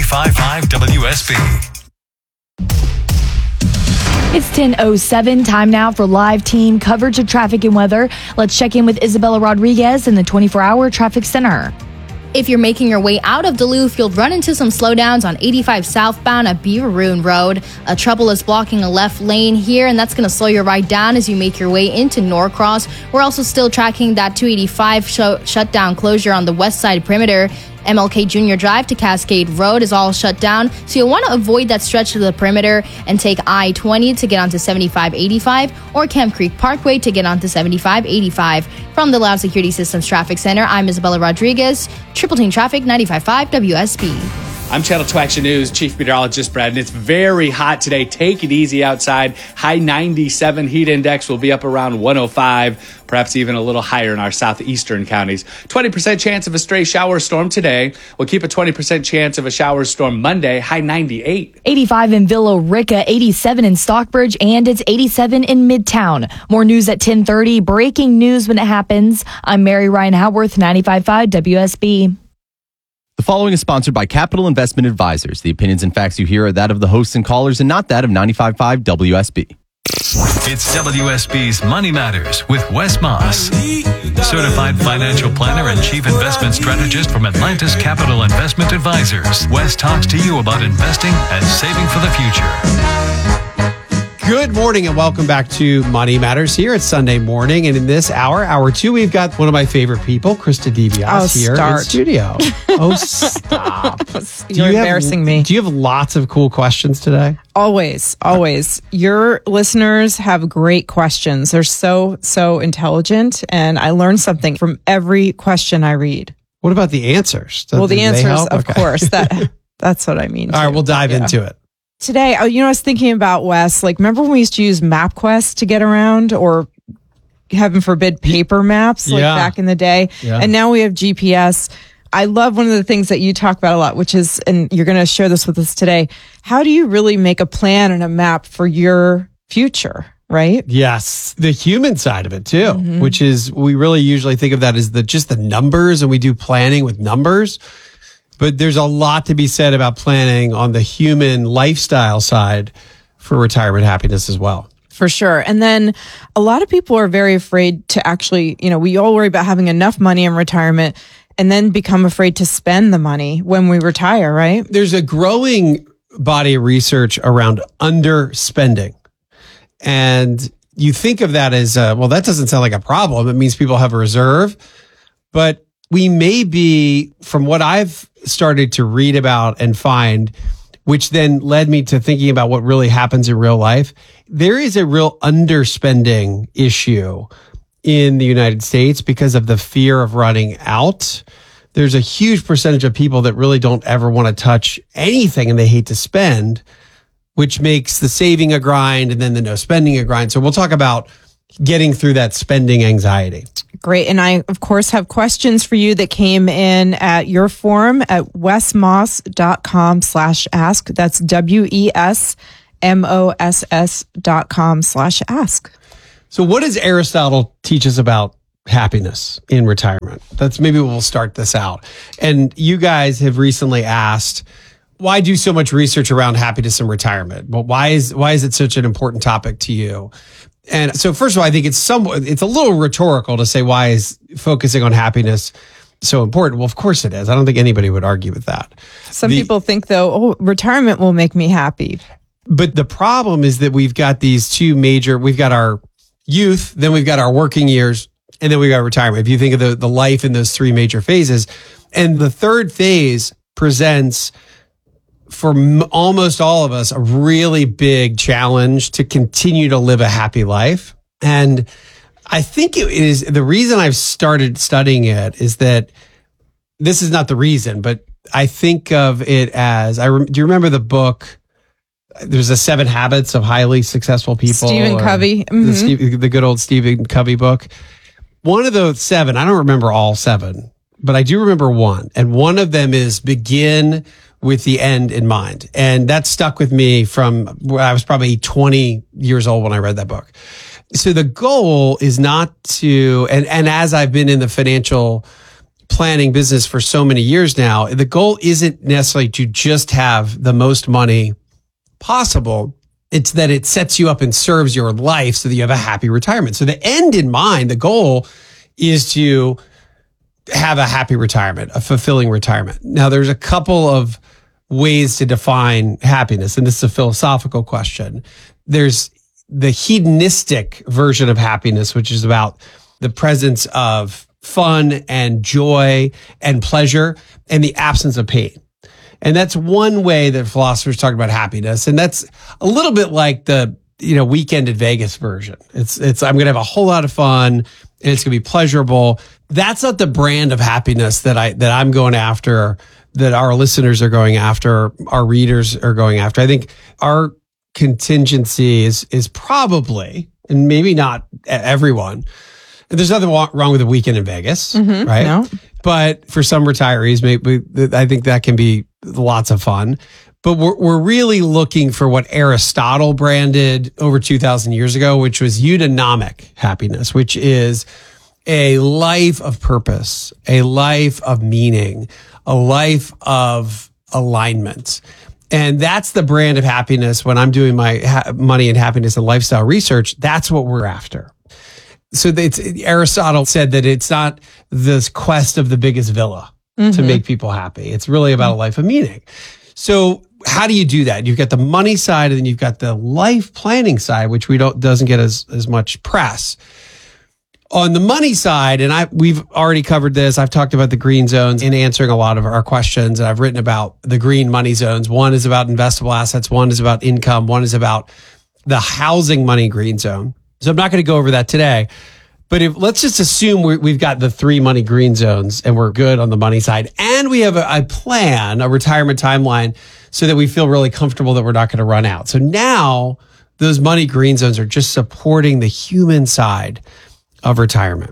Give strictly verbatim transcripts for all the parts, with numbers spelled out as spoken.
ninety-five point five W S B. It's ten oh seven, time now for live team coverage of traffic and weather. Let's check in with Isabella Rodriguez in the twenty-four hour Traffic Center. If you're making your way out of Duluth, you'll run into some slowdowns on eighty-five southbound at Beaveroon Road. A trouble is blocking a left lane here, and that's going to slow your ride down as you make your way into Norcross. We're also still tracking that two eighty-five sh- shutdown closure on the west side perimeter. M L K Junior Drive to Cascade Road is all shut down, so you'll want to avoid that stretch to the perimeter and take I twenty to get onto seventy-five eighty-five or Camp Creek Parkway to get onto seventy-five eighty-five. From the Loud Security Systems Traffic Center, I'm Isabella Rodriguez, Triple Team Traffic, ninety-five point five W S B. I'm Channel two Action News Chief Meteorologist Brad, and it's very hot today. Take it easy outside. High ninety-seven heat index will be up around one oh five, perhaps even a little higher in our southeastern counties. twenty percent chance of a stray shower storm today. We'll keep a twenty percent chance of a shower storm Monday, high ninety-eight. eighty-five in Villa Rica, eighty-seven in Stockbridge, and it's eighty-seven in Midtown. More news at ten thirty. Breaking news when it happens. I'm Mary Ryan Howarth, ninety-five point five W S B. The following is sponsored by Capital Investment Advisors. The opinions and facts you hear are that of the hosts and callers and not that of ninety-five point five W S B. It's W S B's Money Matters with Wes Moss, certified financial planner and chief investment strategist from Atlantis Capital Investment Advisors. Wes talks to you about investing and saving for the future. Good morning and welcome back to Money Matters here. It's Sunday morning, and in this hour, hour two, we've got one of my favorite people, Krista DeBiase, oh, here start. in studio. Oh, stop. You're you embarrassing have, me. Do you have lots of cool questions today? Always, always. Your listeners have great questions. They're so, so intelligent, and I learn something from every question I read. What about the answers? Well, the answers, of okay. course. That That's what I mean. All too. right, we'll dive yeah. into it. Today, you know, I was thinking about, Wes, like, remember when we used to use MapQuest to get around, or heaven forbid, paper maps, like yeah. back in the day? Yeah. And now we have G P S. I love one of the things that you talk about a lot, which is, and you're going to share this with us today, how do you really make a plan and a map for your future, right? Yes, the human side of it too, Mm-hmm. which is, we really usually think of that as the just the numbers, and we do planning with numbers. But there's a lot to be said about planning on the human lifestyle side for retirement happiness as well. For sure. And then a lot of people are very afraid to actually, you know, we all worry about having enough money in retirement and then become afraid to spend the money when we retire, right? There's a growing body of research around underspending. And you think of that as, uh, well, that doesn't sound like a problem. It means people have a reserve. But we may be, from what I've started to read about and find, which then led me to thinking about what really happens in real life, there is a real underspending issue in the United States because of the fear of running out. There's a huge percentage of people that really don't ever want to touch anything and they hate to spend, which makes the saving a grind and then the no spending a grind. So we'll talk about getting through that spending anxiety. Great. And I, of course, have questions for you that came in at your forum at wesmoss.com slash ask. That's W-E-S-M-O-S-S dot com slash ask. So what does Aristotle teach us about happiness in retirement? That's maybe we'll start this out. And you guys have recently asked, why do so much research around happiness in retirement? Well, why is why is it such an important topic to you? And so first of all, I think it's somewhat, it's a little rhetorical to say, why is focusing on happiness so important? Well, of course it is. I don't think anybody would argue with that. Some The- people think, though, oh, retirement will make me happy. But the problem is that we've got these two major, we've got our youth, then we've got our working years, and then we've got retirement. If you think of the, the life in those three major phases, and the third phase presents for m- almost all of us a really big challenge to continue to live a happy life. And I think it is the reason I've started studying it is that this is not the reason, but I think of it as, I rem- do you remember the book? There's a Seven Habits of Highly Successful People. Stephen Covey. The, Mm-hmm. Steve, the good old Stephen Covey book. One of those seven, I don't remember all seven, but I do remember one. And one of them is begin with the end in mind. And that stuck with me from when I was probably twenty years old when I read that book. So the goal is not to, and, and as I've been in the financial planning business for so many years now, the goal isn't necessarily to just have the most money possible. It's that it sets you up and serves your life so that you have a happy retirement. So the end in mind, the goal is to have a happy retirement, a fulfilling retirement. Now, there's a couple of ways to define happiness, and this is a philosophical question. There's the hedonistic version of happiness, which is about the presence of fun and joy and pleasure and the absence of pain. And that's one way that philosophers talk about happiness. And that's a little bit like the, you know, Weekend at Vegas version. It's, it's, I'm going to have a whole lot of fun and it's going to be pleasurable. That's not the brand of happiness that I, that I'm going after, that our listeners are going after, our readers are going after. I think our contingency is, is probably, and maybe not everyone, there's nothing wrong with a weekend in Vegas, Mm-hmm, right? no. But for some retirees, maybe I think that can be lots of fun. But we're we're really looking for what Aristotle branded over two thousand years ago, which was eudaimonia happiness, which is a life of purpose, a life of meaning, a life of alignment. And that's the brand of happiness. When I'm doing my ha- money and happiness and lifestyle research, that's what we're after. So it's, Aristotle said that it's not this quest of the biggest villa mm-hmm. to make people happy. It's really about a life of meaning. So how do you do that? You've got the money side and then you've got the life planning side, which we don't, doesn't get as, as much press. On the money side, and I, we've already covered this. I've talked about the green zones in answering a lot of our questions. And I've written about the green money zones. One is about investable assets. One is about income. One is about the housing money green zone. So I'm not going to go over that today, but if let's just assume we, we've got the three money green zones and we're good on the money side, and we have a, a plan, a retirement timeline, so that we feel really comfortable that we're not going to run out. So now those money green zones are just supporting the human side of retirement.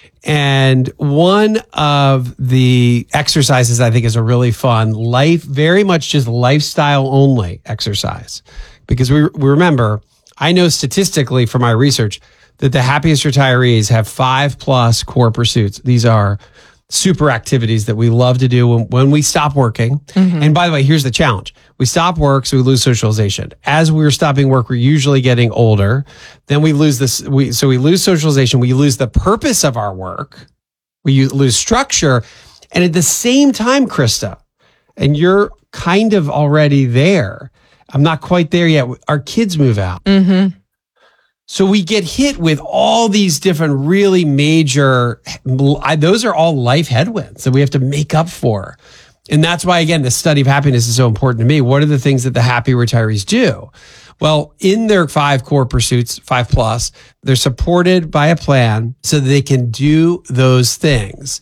And one of the exercises I think is a really fun life, very much just lifestyle only exercise, because we, we remember, I know statistically from my research that the happiest retirees have five plus core pursuits. These are super activities that we love to do when, when we stop working. Mm-hmm. And by the way, here's the challenge. We stop work, so we lose socialization. As we're stopping work, we're usually getting older. Then we lose this. We, so we lose socialization. We lose the purpose of our work. We lose structure. And at the same time, Krista, and you're kind of already there, I'm not quite there yet. Our kids move out. Mm-hmm. So we get hit with all these different really major, those are all life headwinds that we have to make up for. And that's why, again, the study of happiness is so important to me. What are the things that the happy retirees do? Well, in their five core pursuits, five plus, they're supported by a plan so that they can do those things.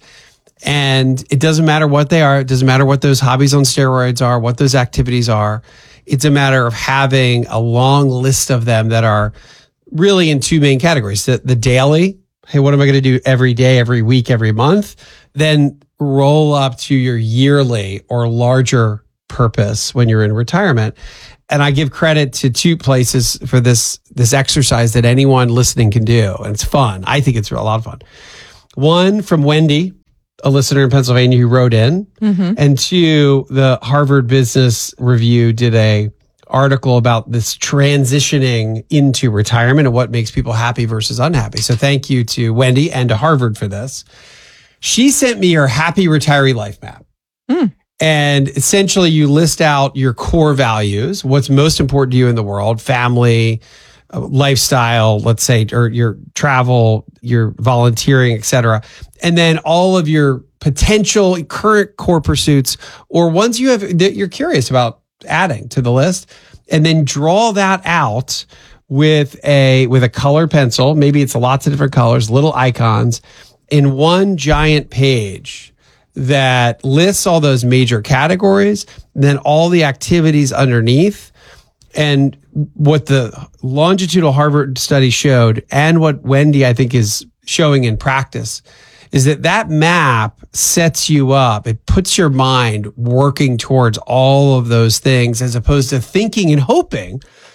And it doesn't matter what they are. It doesn't matter what those hobbies on steroids are, what those activities are. It's a matter of having a long list of them that are really in two main categories. The, the daily, hey, what am I going to do every day, every week, every month? Then roll up to your yearly or larger purpose when you're in retirement. And I give credit to two places for this, this exercise that anyone listening can do. And it's fun. I think it's a lot of fun. One from Wendy, a listener in Pennsylvania who wrote in, mm-hmm. and two, the Harvard Business Review did a article about this transitioning into retirement and what makes people happy versus unhappy. So thank you to Wendy and to Harvard for this. She sent me her happy retiree life map. Mm. And essentially you list out your core values, what's most important to you in the world, family, uh, lifestyle, let's say, or your travel, your volunteering, et cetera. And then all of your potential current core pursuits or ones you have that you're curious about adding to the list, and then draw that out with a, with a colored pencil. Maybe it's lots of different colors, little icons in one giant page that lists all those major categories, then all the activities underneath. And what the longitudinal Harvard study showed, and what Wendy, I think, is showing in practice, is that that map sets you up. It puts your mind working towards all of those things as opposed to thinking and hoping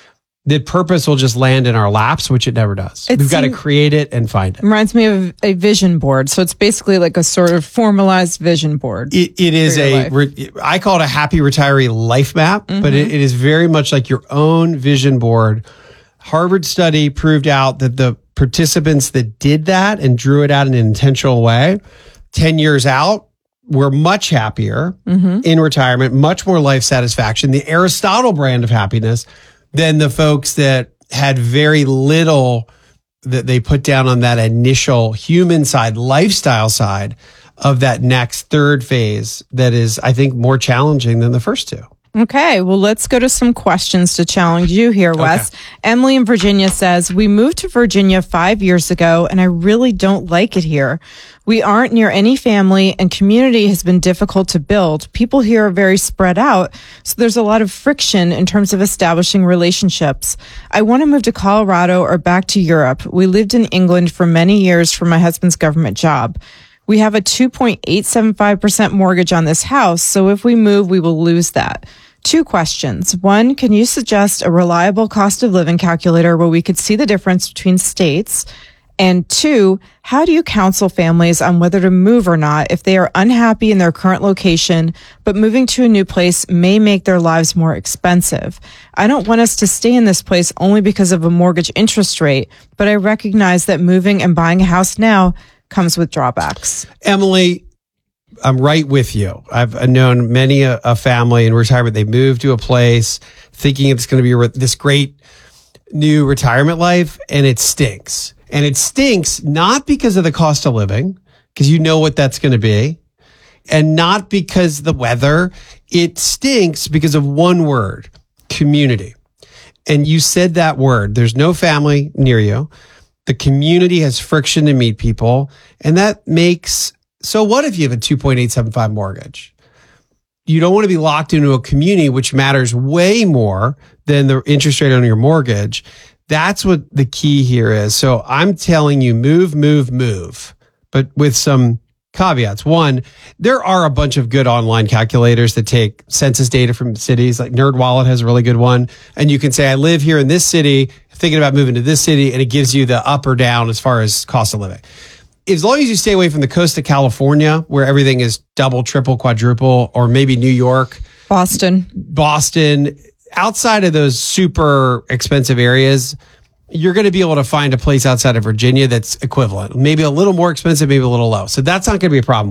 that purpose will just land in our laps, which it never does. It We've got to seem- create it and find it. Reminds me of a vision board. So it's basically like a sort of formalized vision board. It, it is for your a, life. re, I call it a happy retiree life map, Mm-hmm. but it, it is very much like your own vision board. Harvard study proved out that the participants that did that and drew it out in an intentional way, ten years out, were much happier Mm-hmm. in retirement, much more life satisfaction, the Aristotle brand of happiness, than the folks that had very little that they put down on that initial human side, lifestyle side of that next third phase that is, I think, more challenging than the first two. Okay, well, let's go to some questions to challenge you here, Wes. Emily in Virginia says, we moved to Virginia five years ago, and I really don't like it here. We aren't near any family, and community has been difficult to build. People here are very spread out, so there's a lot of friction in terms of establishing relationships. I want to move to Colorado or back to Europe. We lived in England for many years for my husband's government job. We have a two point eight seven five percent mortgage on this house, so if we move, we will lose that. Two questions. One, can you suggest a reliable cost of living calculator where we could see the difference between states? And two, how do you counsel families on whether to move or not if they are unhappy in their current location, but moving to a new place may make their lives more expensive? I don't want us to stay in this place only because of a mortgage interest rate, but I recognize that moving and buying a house now comes with drawbacks. Emily, I'm right with you. I've known many a, a family in retirement. They moved to a place thinking it's going to be re- this great new retirement life, and it stinks. And it stinks not because of the cost of living, because you know what that's going to be, and not because the weather. It stinks because of one word, community. And you said that word. There's no family near you. The community has friction to meet people, and that makes... So what if you have a two point eight seven five mortgage? You don't want to be locked into a community, which matters way more than the interest rate on your mortgage. That's what the key here is. So I'm telling you, move, move, move, but with some caveats. One, there are a bunch of good online calculators that take census data from cities. Like NerdWallet has a really good one. And you can say, I live here in this city, thinking about moving to this city, and it gives you the up or down as far as cost of living. As long as you stay away from the coast of California, where everything is double, triple, quadruple, or maybe New York, Boston, Boston, outside of those super expensive areas, you're going to be able to find a place outside of Virginia that's equivalent, maybe a little more expensive, maybe a little low. So that's not going to be a problem.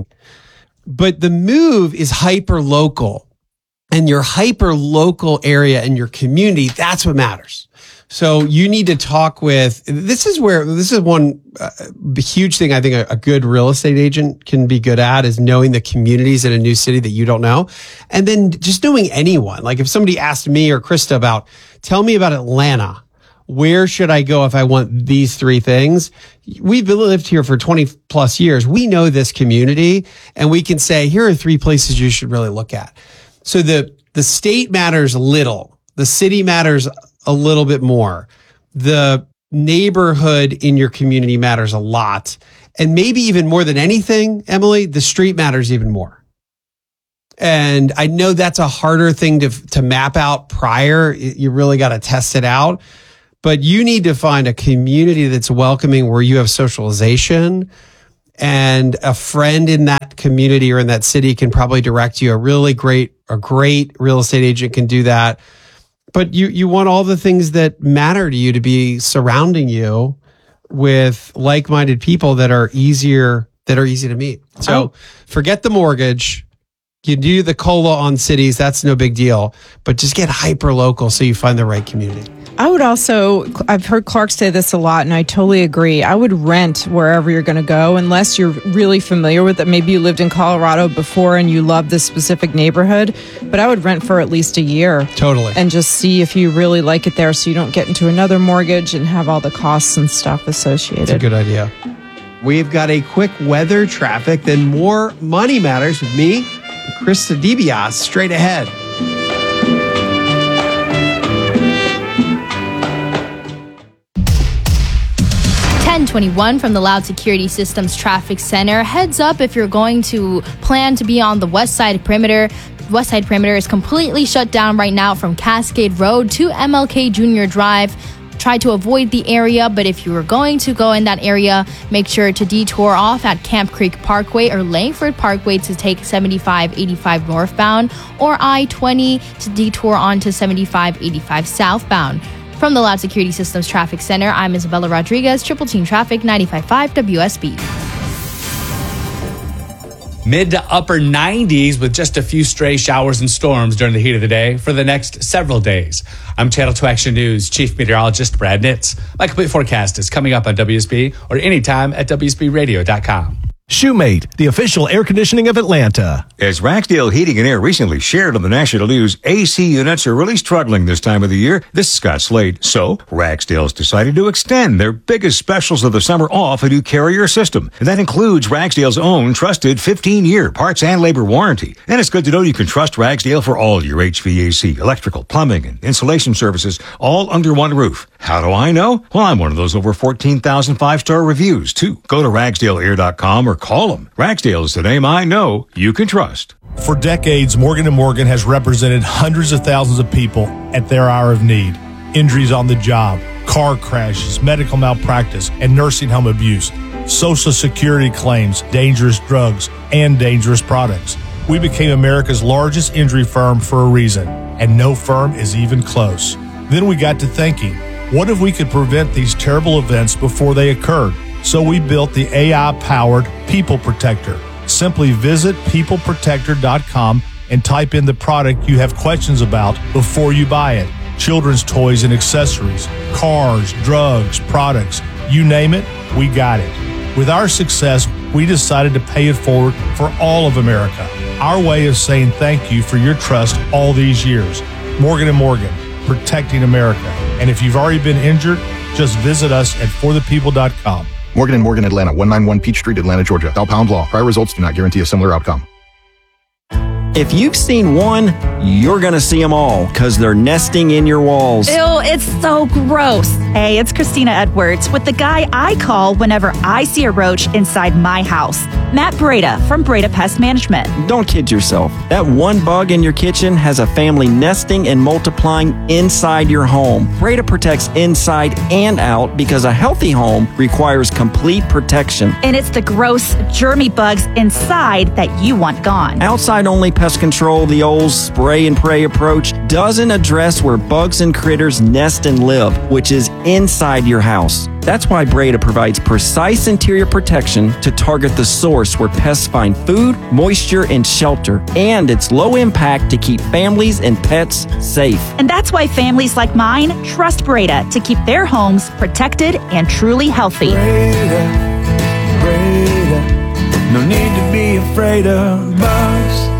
But the move is hyper local, and your hyper local area and your community, that's what matters. So you need to talk with, this is where, this is one uh, huge thing I think a, a good real estate agent can be good at, is knowing the communities in a new city that you don't know. And then just knowing anyone. Like if somebody asked me or Krista about, tell me about Atlanta, where should I go if I want these three things? We've lived here for twenty plus years. We know this community, and we can say, here are three places you should really look at. So the, the state matters little. The city matters a little bit more. The neighborhood in your community matters a lot. And maybe even more than anything, Emily, the street matters even more. And I know that's a harder thing to, to map out prior. You really got to test it out. But you need to find a community that's welcoming, where you have socialization, and a friend in that community or in that city can probably direct you. A really great, a great real estate agent can do that. But you, you want all the things that matter to you to be surrounding you with like-minded people that are easier, that are easy to meet. So Oh. forget the mortgage. You do the COLA on cities. That's no big deal, but just get hyper local so you find the right community. I would also, I've heard Clark say this a lot, and I totally agree. I would rent wherever you're going to go, unless you're really familiar with it. Maybe you lived in Colorado before and you love this specific neighborhood, but I would rent for at least a year. Totally. And just see if you really like it there, so you don't get into another mortgage and have all the costs and stuff associated. It's a good idea. We've got a quick weather traffic, then more Money Matters with me, Krista DiBiase, straight ahead. ten twenty-one from the Loud Security Systems Traffic Center. Heads up if you're going to plan to be on the west side perimeter. West Side Perimeter is completely shut down right now from Cascade Road to M L K Junior Drive. Try to avoid the area, but if you are going to go in that area, make sure to detour off at Camp Creek Parkway or Langford Parkway to take seventy-five eighty-five northbound, or I twenty to detour onto seventy-five eighty-five southbound. From the Loud Security Systems Traffic Center, I'm Isabella Rodriguez, Triple Team Traffic, ninety-five point five W S B. Mid to upper nineties with just a few stray showers and storms during the heat of the day for the next several days. I'm Channel two Action News Chief Meteorologist Brad Nitz. My complete forecast is coming up on W S B or anytime at W S B radio dot com. Shoemate, the official air conditioning of Atlanta. As Ragsdale Heating and Air recently shared on the national news, A C units are really struggling this time of the year. This is Scott Slade. So, Ragsdale's decided to extend their biggest specials of the summer off a new Carrier system. And that includes Ragsdale's own trusted fifteen-year parts and labor warranty. And it's good to know you can trust Ragsdale for all your H V A C, electrical, plumbing, and insulation services, all under one roof. How do I know? Well, I'm one of those over fourteen thousand five-star reviews, too. Go to Ragsdale Air dot com or call them. Ragsdale is the name I know you can trust. For decades, Morgan and Morgan has represented hundreds of thousands of people at their hour of need. Injuries on the job, car crashes, medical malpractice, and nursing home abuse, Social Security claims, dangerous drugs, and dangerous products. We became America's largest injury firm for a reason, and no firm is even close. Then we got to thinking, what if we could prevent these terrible events before they occurred? So we built the A I-powered People Protector. Simply visit people protector dot com and type in the product you have questions about before you buy it. Children's toys and accessories, cars, drugs, products, you name it, we got it. With our success, we decided to pay it forward for all of America. Our way of saying thank you for your trust all these years. Morgan and Morgan, protecting America. And if you've already been injured, just visit us at for the people dot com. Morgan and Morgan, Atlanta, one ninety-one Peachtree, Atlanta, Georgia. Dial pound law. Prior results do not guarantee a similar outcome. If you've seen one, you're going to see them all because they're nesting in your walls. Ew, it's so gross. Hey, it's Christina Edwards with the guy I call whenever I see a roach inside my house. Matt Breda from Breda Pest Management. Don't kid yourself. That one bug in your kitchen has a family nesting and multiplying inside your home. Breda protects inside and out because a healthy home requires complete protection. And it's the gross, germy bugs inside that you want gone. Outside-only pest control, the old spray and pray approach, doesn't address where bugs and critters nest and live, which is inside your house. That's why Breda provides precise interior protection to target the source where pests find food, moisture, and shelter. And it's low impact to keep families and pets safe. And that's why families like mine trust Breda to keep their homes protected and truly healthy. Breda, Breda, no need to be afraid of bugs.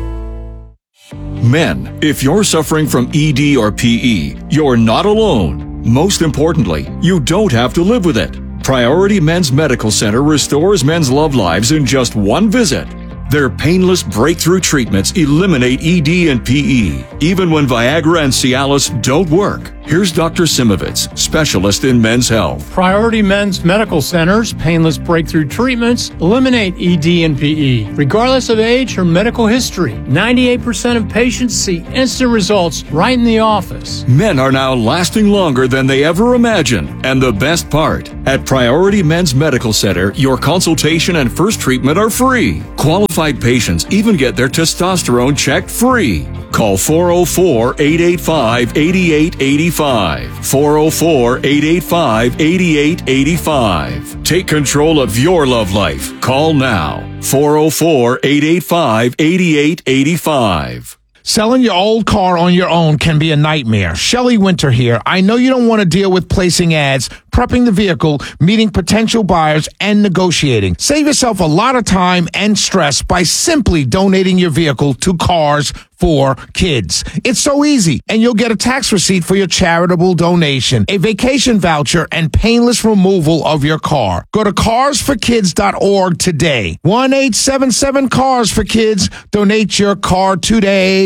Men, if you're suffering from E D or P E, you're not alone. Most importantly, you don't have to live with it. Priority Men's Medical Center restores men's love lives in just one visit. Their painless breakthrough treatments eliminate E D and P E, even when Viagra and Cialis don't work. Here's Doctor Simovitz, specialist in men's health. Priority Men's Medical Center's painless breakthrough treatments eliminate E D and P E, regardless of age or medical history. ninety-eight percent of patients see instant results right in the office. Men are now lasting longer than they ever imagined. And the best part, at Priority Men's Medical Center, your consultation and first treatment are free. Qualified patients even get their testosterone checked free. Call four oh four, eight eight five, eight eight eight five. four oh four, eight eight five, eight eight eight five. Take control of your love life. Call now. four oh four, eight eight five, eight eight eight five. Selling your old car on your own can be a nightmare. Shelley Winter here. I know you don't want to deal with placing ads, prepping the vehicle, meeting potential buyers, and negotiating. Save yourself a lot of time and stress by simply donating your vehicle to Cars for Kids. It's so easy, and you'll get a tax receipt for your charitable donation, a vacation voucher, and painless removal of your car. Go to cars for kids dot org today. one eight seven seven cars for kids. Donate your car today.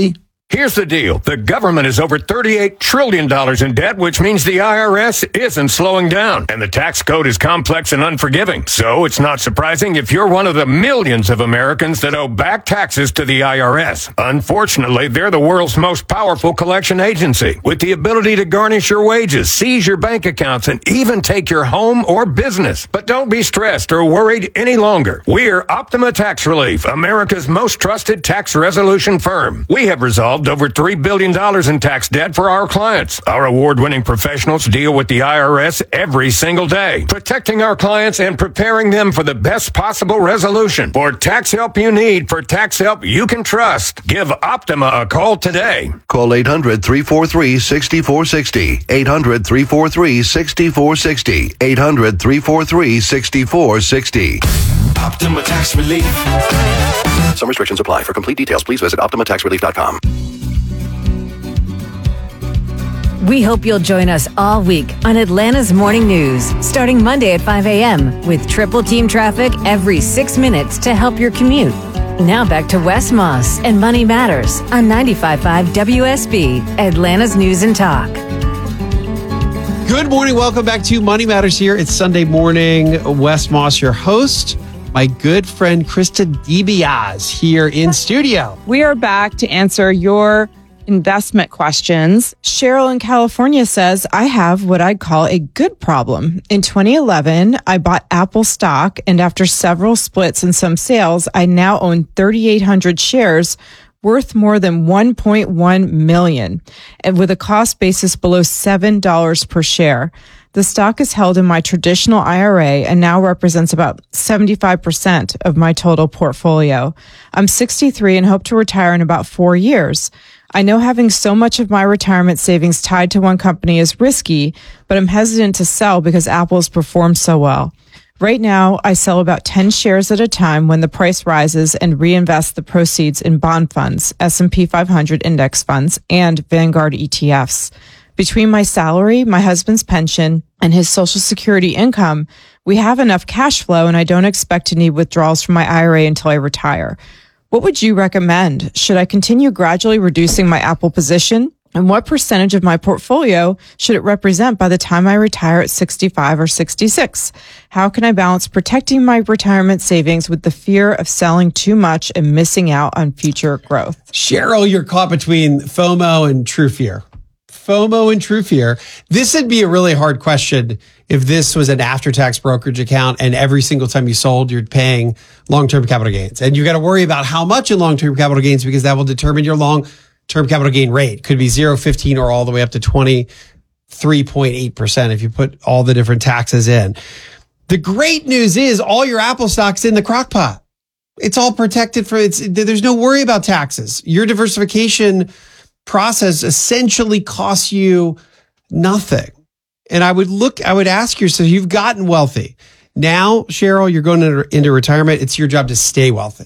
Here's the deal. The government is over thirty-eight trillion dollars in debt, which means the I R S isn't slowing down. And the tax code is complex and unforgiving. So it's not surprising if you're one of the millions of Americans that owe back taxes to the I R S. Unfortunately, they're the world's most powerful collection agency, with the ability to garnish your wages, seize your bank accounts, and even take your home or business. But don't be stressed or worried any longer. We're Optima Tax Relief, America's most trusted tax resolution firm. We have resolved over three billion dollars in tax debt for our clients. Our award-winning professionals deal with the I R S every single day, protecting our clients and preparing them for the best possible resolution. For tax help you need, for tax help you can trust, give Optima a call today. Call eight hundred, three four three, six four six zero. eight hundred, three four three, six four six zero. eight hundred, three four three, six four six zero. Optima Tax Relief. Some restrictions apply. For complete details, please visit optima tax relief dot com. We hope you'll join us all week on Atlanta's Morning News, starting Monday at five a.m. with triple team traffic every six minutes to help your commute. Now back to Wes Moss and Money Matters on ninety-five point five W S B, Atlanta's News and Talk. Good morning. Welcome back to Money Matters here. It's Sunday morning. Wes Moss, your host. My good friend Krista DiBiase here in studio. We are back to answer your investment questions. Cheryl in California says, I have what I'd call a good problem. In twenty eleven, I bought Apple stock, and after several splits and some sales, I now own thirty-eight hundred shares worth more than one point one million dollars, and with a cost basis below seven dollars per share. The stock is held in my traditional I R A and now represents about seventy-five percent of my total portfolio. I'm sixty-three and hope to retire in about four years. I know having so much of my retirement savings tied to one company is risky, but I'm hesitant to sell because Apple has performed so well. Right now, I sell about ten shares at a time when the price rises and reinvest the proceeds in bond funds, S and P five hundred index funds, and Vanguard E T Fs. Between my salary, my husband's pension, and his Social Security income, we have enough cash flow, and I don't expect to need withdrawals from my I R A until I retire. What would you recommend? Should I continue gradually reducing my Apple position? And what percentage of my portfolio should it represent by the time I retire at sixty-five or sixty-six? How can I balance protecting my retirement savings with the fear of selling too much and missing out on future growth? Cheryl, you're caught between FOMO and true fear. FOMO and true fear. This would be a really hard question if this was an after-tax brokerage account and every single time you sold, you're paying long-term capital gains. And you got to worry about how much in long-term capital gains because that will determine your long-term capital gain rate. Could be zero, fifteen, or all the way up to twenty-three point eight percent if you put all the different taxes in. The great news is all your Apple stock's in the crock pot. It's all protected for it's. There's no worry about taxes. Your diversification process essentially costs you nothing. And I would look, I would ask yourself, you've gotten wealthy. Now, Cheryl, you're going into, into retirement. It's your job to stay wealthy.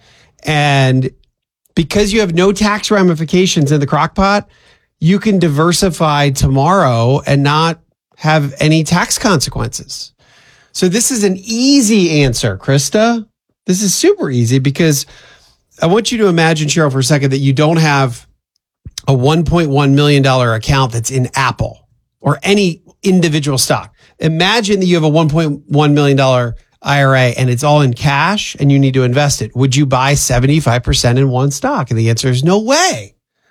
And because you have no tax ramifications in the crock pot, you can diversify tomorrow and not have any tax consequences. So this is an easy answer, Krista. This is super easy because I want you to imagine, Cheryl, for a second, that you don't have a one point one million dollars account that's in Apple or any individual stock. Imagine that you have a one point one million dollars I R A and it's all in cash and you need to invest it. Would you buy seventy-five percent in one stock? And the answer is no way.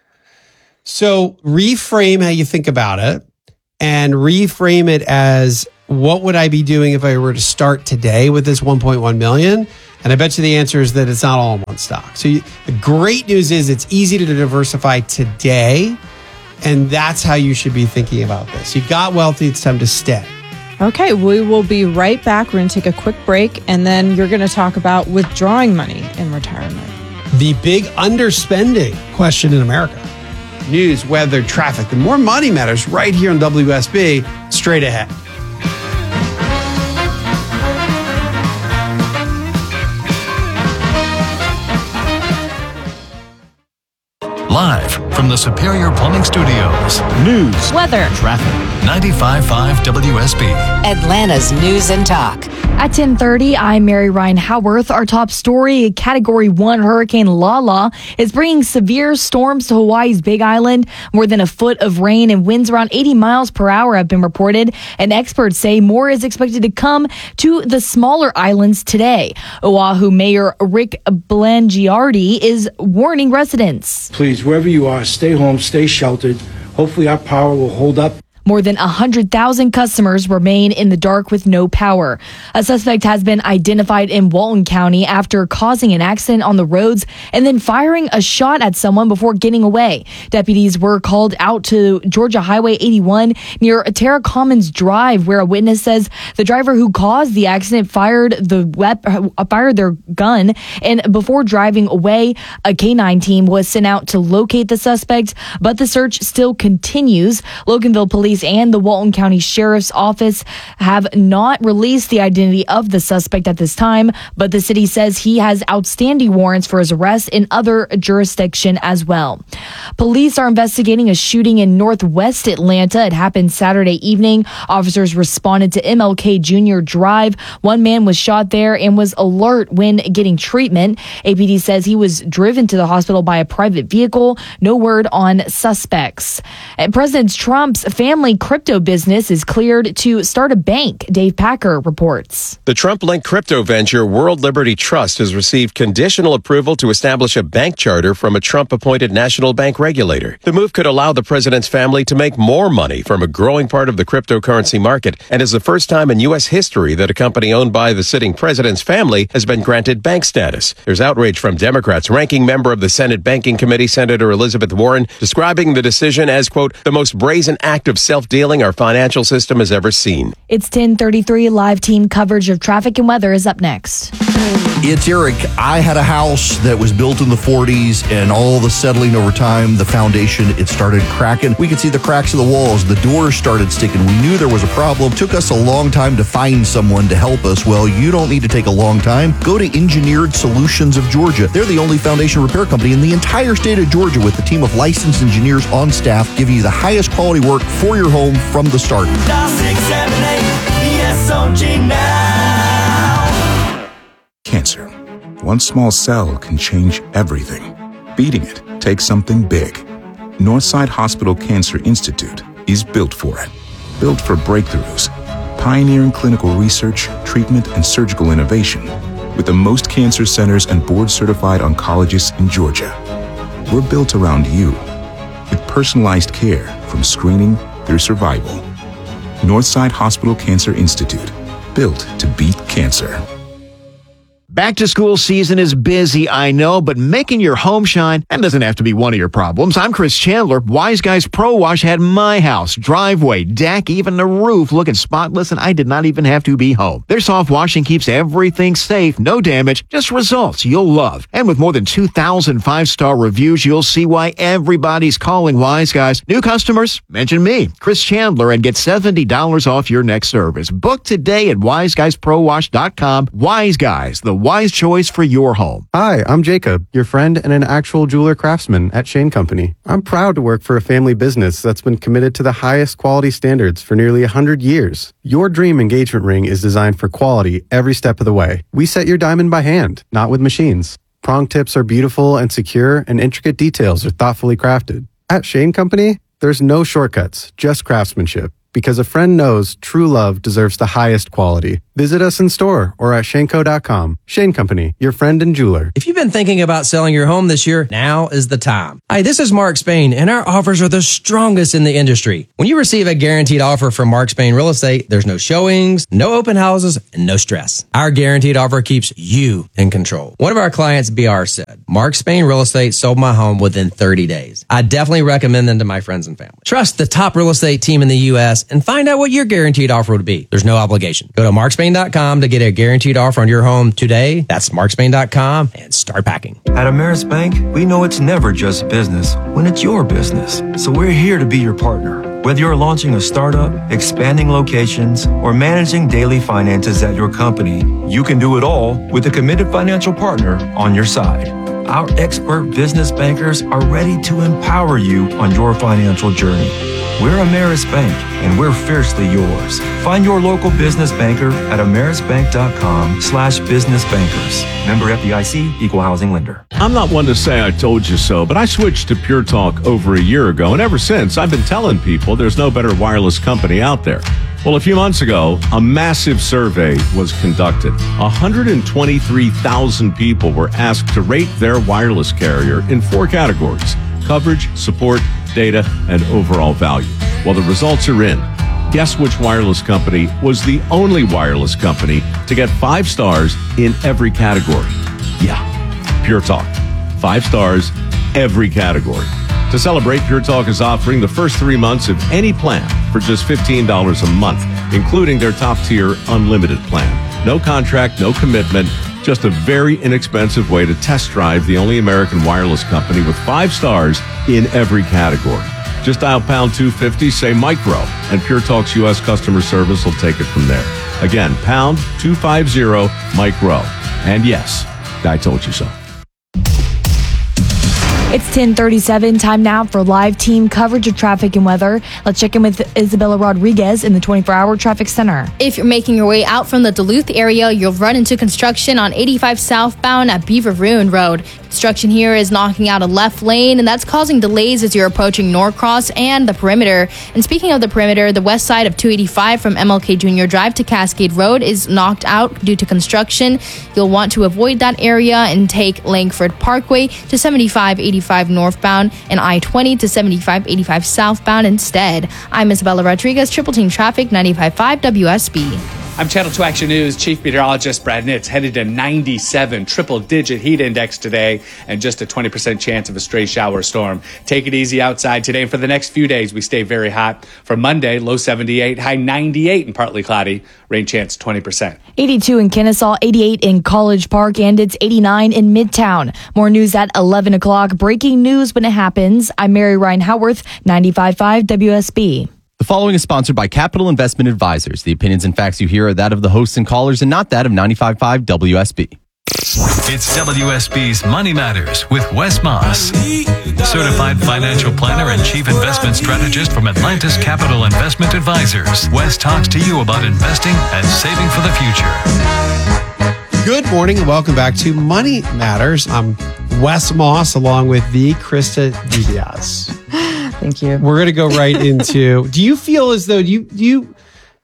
So reframe how you think about it and reframe it as, what would I be doing if I were to start today with this one point one million? And I bet you the answer is that it's not all in one stock. So you, the great news is it's easy to diversify today. And that's how you should be thinking about this. You got wealthy. It's time to stay. Okay, we will be right back. We're going to take a quick break. And then you're going to talk about withdrawing money in retirement. The big underspending question in America. News, weather, traffic. The more Money Matters right here on W S B. Straight ahead. Live from the Superior Plumbing Studios. News, weather, traffic. ninety-five point five W S B. Atlanta's News and Talk. At ten thirty, I'm Mary Ryan Howarth. Our top story, Category one Hurricane Lala is bringing severe storms to Hawaii's Big Island. More than a foot of rain and winds around eighty miles per hour have been reported, and experts say more is expected to come to the smaller islands today. Oahu Mayor Rick Blangiardi is warning residents. Please, wherever you are, stay home, stay sheltered. Hopefully our power will hold up. More than one hundred thousand customers remain in the dark with no power. A suspect has been identified in Walton County after causing an accident on the roads and then firing a shot at someone before getting away. Deputies were called out to Georgia Highway eighty-one near Terra Commons Drive, where a witness says the driver who caused the accident fired the wep- fired their gun, and before driving away, a K nine team was sent out to locate the suspect, but the search still continues. Loganville Police and the Walton County Sheriff's Office have not released the identity of the suspect at this time, but the city says he has outstanding warrants for his arrest in other jurisdiction as well. Police are investigating a shooting in Northwest Atlanta. It happened Saturday evening. Officers responded to M L K Junior Drive. One man was shot there and was alert when getting treatment. A P D says he was driven to the hospital by a private vehicle. No word on suspects. And President Trump's family crypto business is cleared to start a bank. Dave Packer reports. The Trump-linked crypto venture World Liberty Trust has received conditional approval to establish a bank charter from a Trump-appointed national bank regulator. The move could allow the president's family to make more money from a growing part of the cryptocurrency market and is the first time in U S history that a company owned by the sitting president's family has been granted bank status. There's outrage from Democrats. Ranking member of the Senate Banking Committee, Senator Elizabeth Warren, describing the decision as, quote, the most brazen act of self-dealing our financial system has ever seen. It's ten thirty-three. Live team coverage of traffic and weather is up next. It's Eric. I had a house that was built in the forties, and all the settling over time, the foundation, it started cracking. We could see the cracks of the walls. The doors started sticking. We knew there was a problem. It took us a long time to find someone to help us. Well, you don't need to take a long time. Go to Engineered Solutions of Georgia. They're the only foundation repair company in the entire state of Georgia with a team of licensed engineers on staff giving you the highest quality work for your home from the start. Cancer. One small cell can change everything. Beating it takes something big. Northside Hospital Cancer Institute is built for it. Built for breakthroughs, pioneering clinical research, treatment, and surgical innovation, with the most cancer centers and board-certified oncologists in Georgia. We're built around you, with personalized care from screening through survival. Northside Hospital Cancer Institute, built to beat cancer. Back to school season is busy, I know, but making your home shine, that doesn't have to be one of your problems. I'm Chris Chandler. Wise Guys Pro Wash had my house, driveway, deck, even the roof looking spotless, and I did not even have to be home. Their soft washing keeps everything safe, no damage, just results you'll love. And with more than two thousand five-star reviews, you'll see why everybody's calling Wise Guys. New customers, mention me, Chris Chandler, and get seventy dollars off your next service. Book today at wise guys pro wash dot com. Wise Guys, the wise choice for your home. Hi, I'm Jacob, your friend and an actual jeweler craftsman at Shane Company. I'm proud to work for a family business that's been committed to the highest quality standards for nearly one hundred years. Your dream engagement ring is designed for quality every step of the way. We set your diamond by hand, not with machines. Prong tips are beautiful and secure, and intricate details are thoughtfully crafted. At Shane Company, there's no shortcuts, just craftsmanship. Because a friend knows true love deserves the highest quality. Visit us in store or at shaneco dot com. Shane Company, your friend and jeweler. If you've been thinking about selling your home this year, now is the time. Hi, this is Mark Spain, and our offers are the strongest in the industry. When you receive a guaranteed offer from Mark Spain Real Estate, there's no showings, no open houses, and no stress. Our guaranteed offer keeps you in control. One of our clients, B R, said, Mark Spain Real Estate sold my home within thirty days. I definitely recommend them to my friends and family. Trust the top real estate team in the U S and find out what your guaranteed offer would be. There's no obligation. Go to mark spain dot com to get a guaranteed offer on your home today. That's mark spain dot com and start packing. At Ameris Bank, we know it's never just business when it's your business. So we're here to be your partner. Whether you're launching a startup, expanding locations, or managing daily finances at your company, you can do it all with a committed financial partner on your side. Our expert business bankers are ready to empower you on your financial journey. We're Ameris Bank, and we're fiercely yours. Find your local business banker at amerisbank.com slash business bankers. Member F D I C, Equal Housing Lender. I'm not one to say I told you so, but I switched to Pure Talk over a year ago, and ever since, I've been telling people there's no better wireless company out there. Well, a few months ago, a massive survey was conducted. one hundred twenty-three thousand people were asked to rate their wireless carrier in four categories: coverage, support, data, and overall value. Well, the results are in. Guess which wireless company was the only wireless company to get five stars in every category? Yeah, Pure Talk. Five stars, every category. To celebrate, Pure Talk is offering the first three months of any plan for just fifteen dollars a month, including their top-tier unlimited plan. No contract, no commitment, just a very inexpensive way to test drive the only American wireless company with five stars in every category. Just dial pound two fifty, say micro, and Pure Talk's U S customer service will take it from there. Again, pound two fifty, micro. And yes, I told you so. It's ten thirty-seven, time now for live team coverage of traffic and weather. Let's check in with Isabella Rodriguez in the twenty-four hour traffic center. If you're making your way out from the Duluth area, you'll run into construction on eighty-five southbound at Beaver Ruin Road. Construction here is knocking out a left lane, and that's causing delays as you're approaching Norcross and the perimeter. And speaking of the perimeter, the west side of two eighty-five from M L K Junior Drive to Cascade Road is knocked out due to construction. You'll want to avoid that area and take Langford Parkway to seventy-five eighty-five northbound and I twenty to seventy-five eighty-five southbound instead. I'm Isabella Rodriguez, Triple Team Traffic, ninety-five point five W S B. I'm Channel two Action News Chief Meteorologist Brad Nitz. Headed to ninety-seven, triple-digit heat index today, and just a twenty percent chance of a stray shower or storm. Take it easy outside today, and for the next few days, we stay very hot. For Monday, low seventy-eight, high ninety-eight, and partly cloudy. Rain chance twenty percent. eighty-two in Kennesaw, eighty-eight in College Park, and it's eighty-nine in Midtown. More news at eleven o'clock. Breaking news when it happens. I'm Mary Ryan Howarth, ninety-five point five W S B. The following is sponsored by Capital Investment Advisors. The opinions and facts you hear are that of the hosts and callers and not that of ninety-five point five W S B. It's W S B's Money Matters with Wes Moss, certified financial planner and chief investment strategist from Atlantis Capital Investment Advisors. Wes talks to you about investing and saving for the future. Good morning and welcome back to Money Matters. I'm Wes Moss along with the Krista Diaz. Thank you. We're going to go right into, do you feel as though you, do you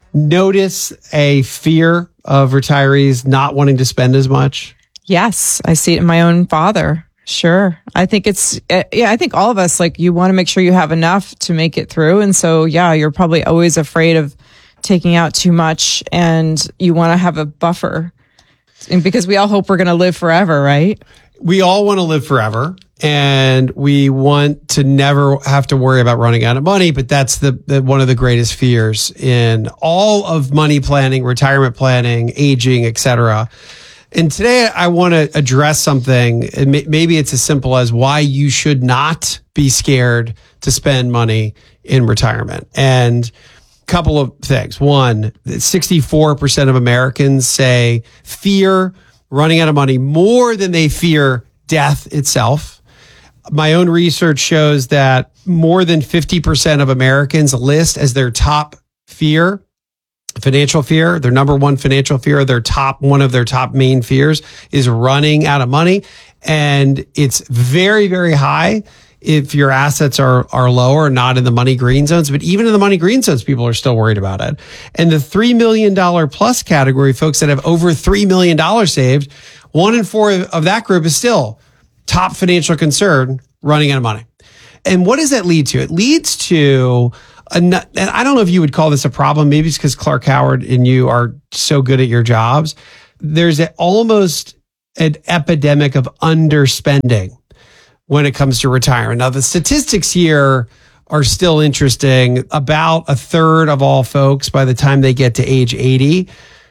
notice a fear of retirees not wanting to spend as much? Yes, I see it in my own father. Sure. I think it's, uh, yeah, I think all of us, like, you want to make sure you have enough to make it through. And so, yeah, you're probably always afraid of taking out too much, and you want to have a buffer. And because we all hope we're going to live forever, right? We all want to live forever, and we want to never have to worry about running out of money. But that's the, the one of the greatest fears in all of money planning, retirement planning, aging, et cetera. And today I want to address something, and maybe it's as simple as why you should not be scared to spend money in retirement. And a couple of things. One, sixty-four percent of Americans say fear running out of money more than they fear death itself. My own research shows that more than fifty percent of Americans list as their top fear financial fear, their number one financial fear, their top, one of their top main fears is running out of money. And it's very, very high if your assets are, are lower, not in the money green zones. But even in the money green zones, people are still worried about it. And the three million dollars plus category, folks that have over three million dollars saved, one in four of that group is still top financial concern, running out of money. And what does that lead to? It leads to and I don't know if you would call this a problem. Maybe it's because Clark Howard and you are so good at your jobs. There's a, almost an epidemic of underspending when it comes to retirement. Now, the statistics here are still interesting. About a third of all folks, by the time they get to age eighty,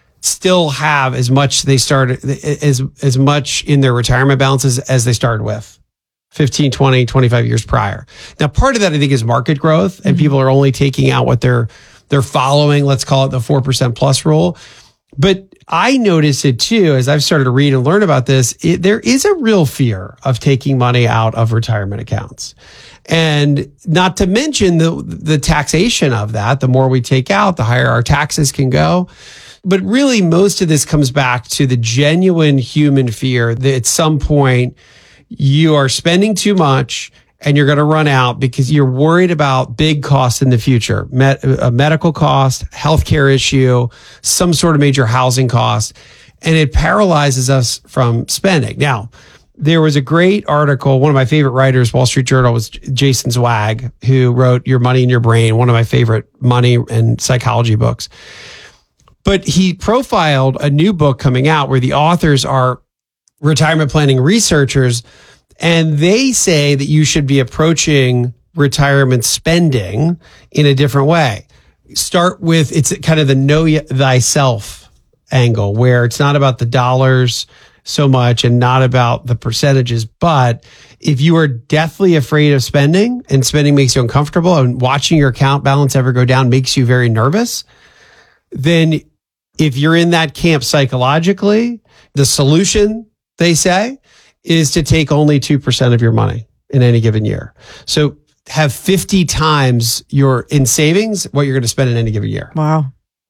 still have as much they started as as much in their retirement balances as they started with fifteen, twenty, twenty-five years prior. Now, part of that, I think, is market growth, and people are only taking out what they're they're following. Let's call it the four percent plus rule. But I notice it too, as I've started to read and learn about this, it, there is a real fear of taking money out of retirement accounts. And not to mention the the taxation of that. The more we take out, the higher our taxes can go. But really, most of this comes back to the genuine human fear that at some point you are spending too much and you're going to run out because you're worried about big costs in the future, Med- a medical cost, healthcare issue, some sort of major housing cost, and it paralyzes us from spending. Now, there was a great article. One of my favorite writers, Wall Street Journal, was Jason Zweig, who wrote Your Money in Your Brain, one of my favorite money and psychology books. But he profiled a new book coming out where the authors are retirement planning researchers, and they say that you should be approaching retirement spending in a different way. Start with, it's kind of the know thyself angle, where it's not about the dollars so much and not about the percentages. But if you are deathly afraid of spending and spending makes you uncomfortable and watching your account balance ever go down makes you very nervous, then if you're in that camp psychologically, the solution, they say, is to take only two percent of your money in any given year. So have fifty times your in savings what you're going to spend in any given year. Wow.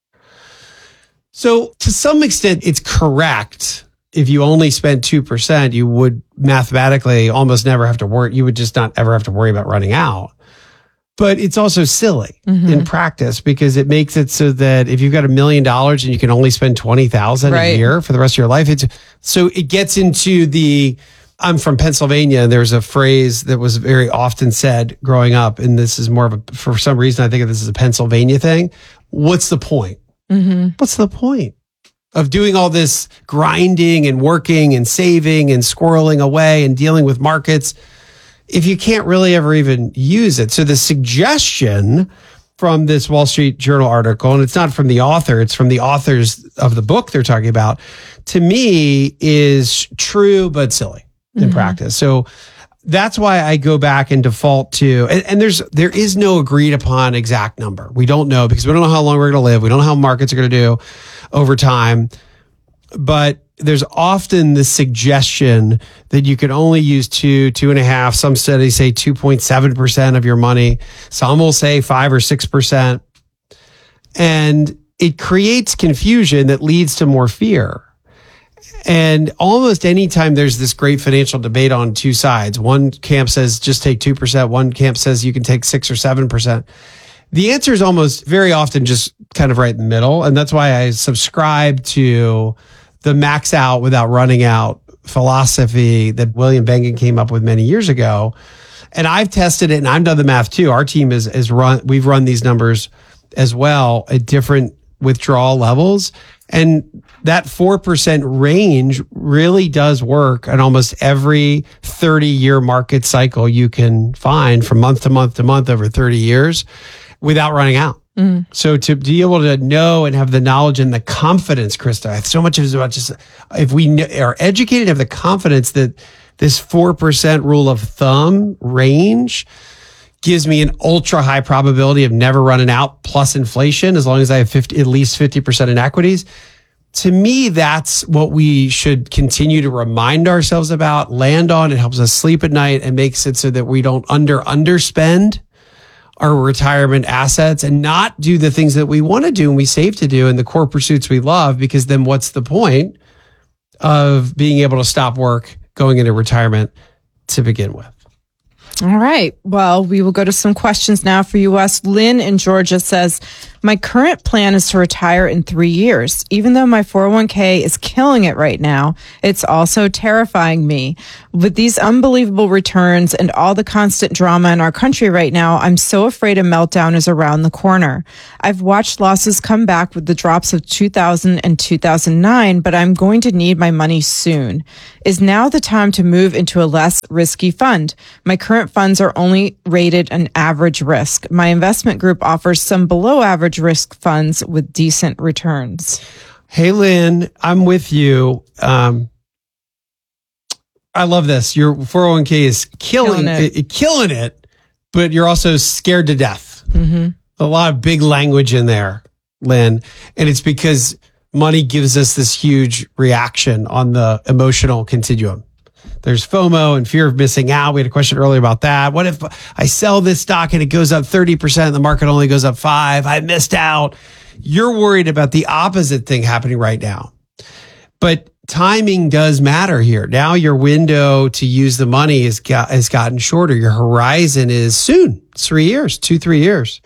So to some extent, it's correct. If you only spend two percent, you would mathematically almost never have to worry. You would just not ever have to worry about running out. But it's also silly mm-hmm. in practice because it makes it so that if you've got a million dollars and you can only spend twenty thousand dollars right. a year for the rest of your life, it's so it gets into the, I'm from Pennsylvania, and there's a phrase that was very often said growing up, and this is more of a, for some reason, I think of this as a Pennsylvania thing. What's the point? Mm-hmm. What's the point of doing all this grinding and working and saving and squirreling away and dealing with markets if you can't really ever even use it? So the suggestion from this Wall Street Journal article, and it's not from the author, it's from the authors of the book they're talking about, to me is true but silly in mm-hmm. practice. So that's why I go back and default to, and, and there's, there is no agreed upon exact number. We don't know because we don't know how long we're going to live. We don't know how markets are going to do over time, but there's often the suggestion that you can only use two, two and a half. Some studies say two point seven percent of your money. Some will say five or six percent. And it creates confusion that leads to more fear. And almost anytime there's this great financial debate on two sides, one camp says just take two percent. One camp says you can take six or seven percent. The answer is almost very often just kind of right in the middle. And that's why I subscribe to the max out without running out philosophy that William Bengen came up with many years ago. And I've tested it and I've done the math too. Our team is, is run, we've run these numbers as well at different withdrawal levels. And that four percent range really does work on almost every thirty year market cycle you can find from month to month to month over thirty years without running out. Mm. So to be able to know and have the knowledge and the confidence, Krista, so much is about just, if we are educated, have the confidence that this four percent rule of thumb range gives me an ultra high probability of never running out plus inflation, as long as I have fifty, at least fifty percent in equities. To me, that's what we should continue to remind ourselves about, land on. It helps us sleep at night and makes it so that we don't under underspend our retirement assets and not do the things that we want to do and we save to do and the core pursuits we love, because then what's the point of being able to stop work going into retirement to begin with? All right. Well, we will go to some questions now for you, Wes. Lynn in Georgia says, my current plan is to retire in three years. Even though my four oh one k is killing it right now, it's also terrifying me. With these unbelievable returns and all the constant drama in our country right now, I'm so afraid a meltdown is around the corner. I've watched losses come back with the drops of two thousand and two thousand nine, but I'm going to need my money soon. Is now the time to move into a less risky fund? My current funds are only rated an average risk. My investment group offers some below average risk funds with decent returns. Hey, Lynn, I'm with you. Um, I love this. Your four oh one k is killing, killing it. It, killing it, but you're also scared to death. Mm-hmm. A lot of big language in there, Lynn. And it's because money gives us this huge reaction on the emotional continuum. There's FOMO and fear of missing out. We had a question earlier about that. What if I sell this stock and it goes up thirty percent and the market only goes up five? I missed out. You're worried about the opposite thing happening right now. But timing does matter here. Now your window to use the money is got, has gotten shorter. Your horizon is soon. It's three years, two, three years.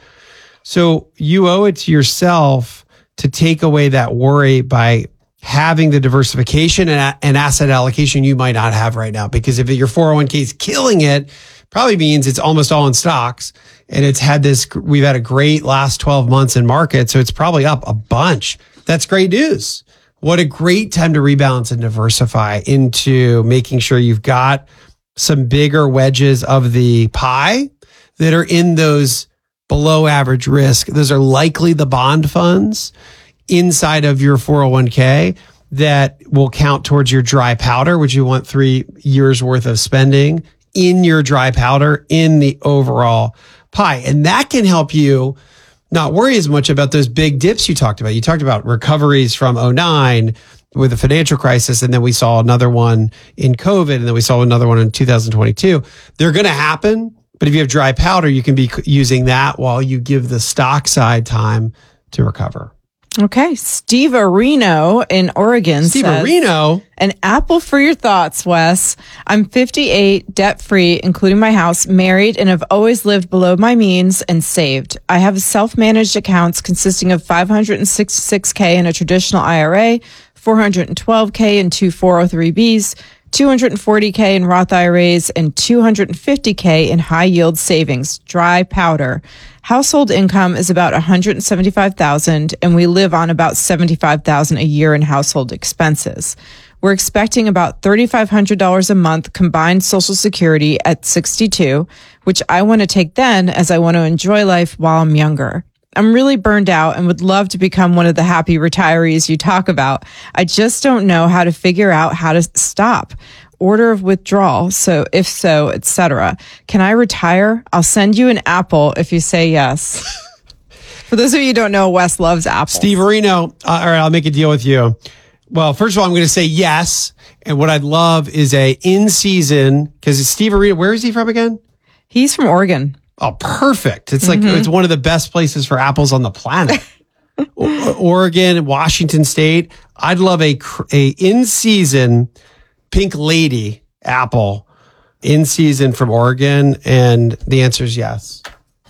So you owe it to yourself to take away that worry by having the diversification and, and asset allocation you might not have right now. Because if your four oh one k is killing it, probably means it's almost all in stocks. And it's had this, we've had a great last twelve months in market. So it's probably up a bunch. That's great news. What a great time to rebalance and diversify into making sure you've got some bigger wedges of the pie that are in those below average risk. Those are likely the bond funds inside of your four oh one k that will count towards your dry powder, which you want three years worth of spending in your dry powder in the overall pie. And that can help you not worry as much about those big dips you talked about. You talked about recoveries from oh nine with the financial crisis, and then we saw another one in COVID, and then we saw another one in two thousand twenty-two. They're going to happen, but if you have dry powder, you can be using that while you give the stock side time to recover. Okay. Steve Areno in Oregon Steve says, Areno? An apple for your thoughts, Wes. I'm fifty-eight, debt-free, including my house, married, and have always lived below my means and saved. I have self-managed accounts consisting of five hundred sixty-six thousand in a traditional I R A, four hundred twelve thousand in two four oh three B's, two hundred forty thousand in Roth I R As, and two hundred fifty thousand in high-yield savings, dry powder. Household income is about one hundred seventy-five thousand dollars, and we live on about seventy-five thousand dollars a year in household expenses. We're expecting about three thousand five hundred dollars a month combined Social Security at sixty-two, which I want to take then as I want to enjoy life while I'm younger. I'm really burned out and would love to become one of the happy retirees you talk about. I just don't know how to figure out how to stop. Order of withdrawal. So if so, et cetera. Can I retire? I'll send you an apple if you say yes. For those of you who don't know, Wes loves apples. Steve Areno, uh, all right, I'll make a deal with you. Well, first of all, I'm going to say yes. And what I'd love is a in-season, because Steve Areno, where is he from again? He's from Oregon. Oh, perfect. It's like, mm-hmm. It's one of the best places for apples on the planet. o- Oregon, Washington State. I'd love a, a in-season Pink Lady apple in season from Oregon. And the answer is yes.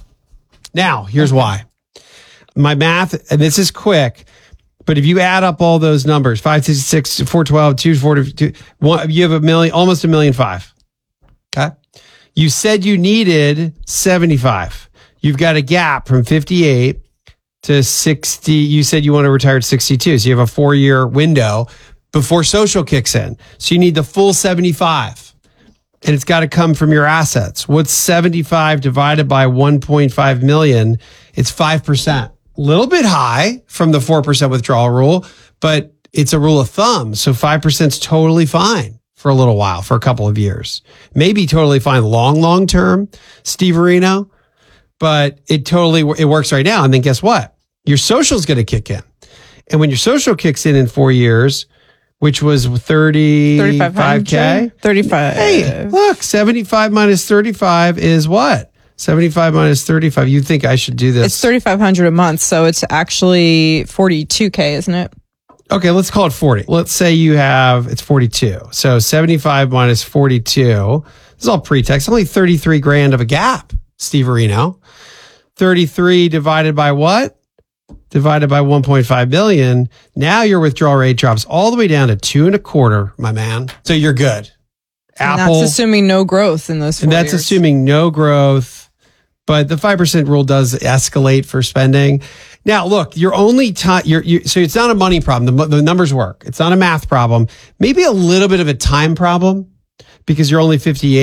Now, here's okay. why. My math, and this is quick, but if you add up all those numbers, five sixty-six, four twelve, two forty-two, one, you have a million, almost a million five. Okay. You said you needed seventy-five. You've got a gap from fifty-eight to sixty. You said you want to retire at sixty-two. So you have a four year window before social kicks in. So you need the full seventy-five. And it's got to come from your assets. What's seventy-five divided by one point five million? It's five percent. A little bit high from the four percent withdrawal rule, but it's a rule of thumb. So five percent is totally fine for a little while, for a couple of years. Maybe totally fine long, long term, Steve Areno, but it totally, it works right now. And then guess what? Your social is going to kick in. And when your social kicks in in four years, which was thirty-five K. thirty-five. Hey, look, seventy-five minus thirty-five is what? seventy-five minus thirty-five. You think I should do this? It's thirty-five hundred a month, so it's actually forty-two K, isn't it? Okay, let's call it forty. Let's say you have, it's forty-two. So seventy-five minus forty-two. This is all pre-tax. Only thirty-three grand of a gap, Steve Areno. thirty-three divided by what? Divided by one point five billion. Now your withdrawal rate drops all the way down to two and a quarter, my man. So you're good. And Apple. that's assuming no growth in those four And that's years. assuming no growth. But the five percent rule does escalate for spending. Now, look, you're only time, you're, you're, so it's not a money problem. The, the numbers work. It's not a math problem. Maybe a little bit of a time problem because you're only fifty-eight.